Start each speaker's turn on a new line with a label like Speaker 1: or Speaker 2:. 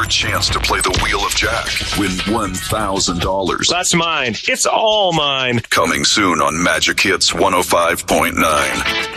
Speaker 1: your chance to play the Wheel of Jack. Win $1,000.
Speaker 2: That's mine. It's all mine.
Speaker 1: Coming soon on Magic Hits 105.9.